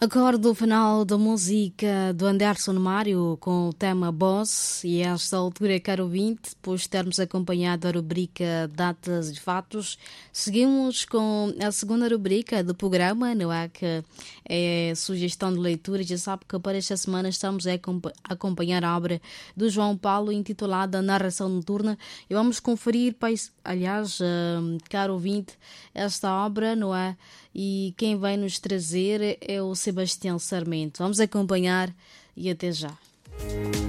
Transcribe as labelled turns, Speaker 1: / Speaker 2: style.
Speaker 1: Acordo o final da música do Anderson Mário com o tema Boss e a esta altura, caro ouvinte, depois de termos acompanhado a rubrica Datas e Fatos, seguimos com a segunda rubrica do programa, não é? Que é sugestão de leitura. Já sabe que para esta semana estamos a acompanhar a obra do João Paulo intitulada Narração Noturna e vamos conferir, aliás, caro ouvinte, esta obra, não é? E quem vai nos trazer é o Sebastião Sarmento. Vamos acompanhar e até já.